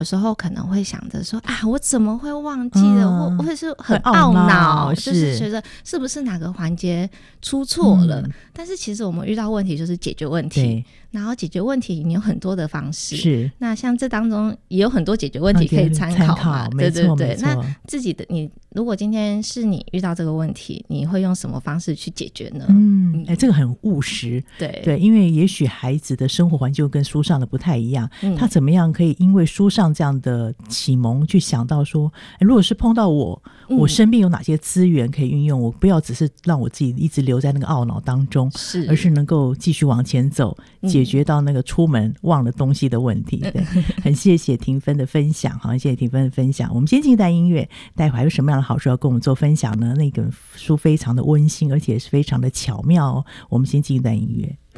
有时候可能会想着说啊，我怎么会忘记了，或者是很懊恼，就是觉得是不是哪个环节出错了，但是其实我们遇到问题就是解决问题，然后解决问题你有很多的方式，是那像这当中也有很多解决问题可以参考嘛，对对对，那自己的你如果今天是你遇到这个问题，你会用什么方式去解决呢？ 这个很务实， 对， 因为也许孩子的生活环境跟书上的不太一样，他怎么样可以因为书上这样的启蒙去想到说，如果是碰到我身边有哪些资源可以运用，我不要只是让我自己一直留在那个懊恼当中，而是能够继续往前走，解决到那个出门忘了东西的问题。对，很谢谢庭芬的分享，好，谢谢庭芬的分享。我们先进一段音乐，待会还有什么样的好书要跟我们做分享呢？那个书非常的温馨，而且是非常的巧妙哦。我们先进一段音乐。